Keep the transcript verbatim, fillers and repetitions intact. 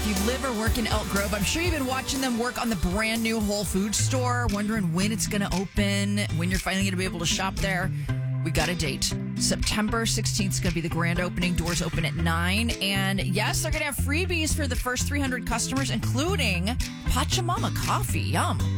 If you live or work in Elk Grove, I'm sure you've been watching them work on the brand new Whole Foods store, wondering when it's going to open, when you're finally going to be able to shop there. We got a date. September sixteenth is going to be the grand opening. Doors open at nine. And yes, they're going to have freebies for the first three hundred customers, including Pachamama coffee. Yum.